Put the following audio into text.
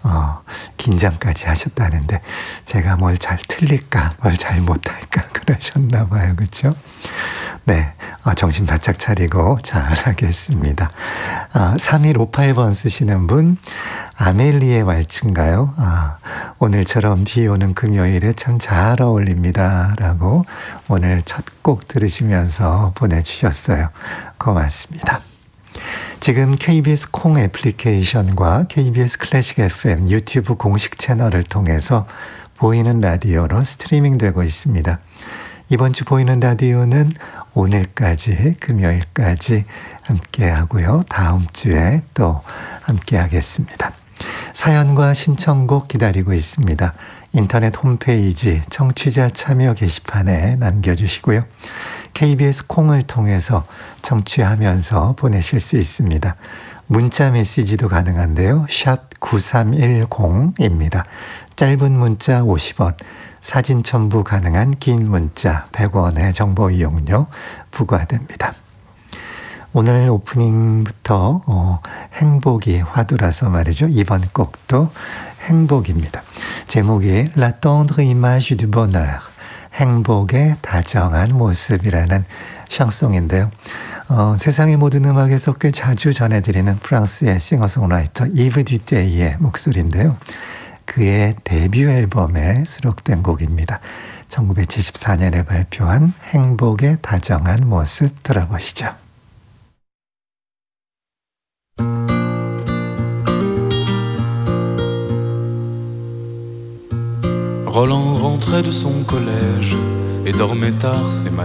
긴장까지 하셨다는데 제가 뭘 잘 틀릴까 뭘 잘 못할까 그러셨나 봐요. 그렇죠? 네, 정신 바짝 차리고 잘하겠습니다. 3158번 쓰시는 분 아멜리의 왈츠인가요? 오늘처럼 비 오는 금요일에 참 잘 어울립니다 라고 오늘 첫 곡 들으시면서 보내주셨어요. 고맙습니다. 지금 KBS 콩 애플리케이션과 KBS 클래식 FM 유튜브 공식 채널을 통해서 보이는 라디오로 스트리밍 되고 있습니다. 이번 주 보이는 라디오는 오늘까지 금요일까지 함께 하고요. 다음 주에 또 함께 하겠습니다. 사연과 신청곡 기다리고 있습니다. 인터넷 홈페이지 청취자 참여 게시판에 남겨주시고요. KBS 콩을 통해서 청취하면서 보내실 수 있습니다. 문자 메시지도 가능한데요. 샵 9310입니다. 짧은 문자 50원, 사진 첨부 가능한 긴 문자 100원의 정보 이용료 부과됩니다. 오늘 오프닝부터 행복이 화두라서 말이죠. 이번 곡도 행복입니다. 제목이 La tendre image du bonheur, 행복의 다정한 모습이라는 샹송인데요. 세상의 모든 음악에서 꽤 자주 전해드리는 프랑스의 싱어송라이터 이브 듀테이의 목소리인데요. 그의 데뷔 앨범에 수록된 곡입니다. 1974년에 발표한 행복의 다정한 모습 들어보시죠. Roland rentrait de son collège et dormait tard, c'est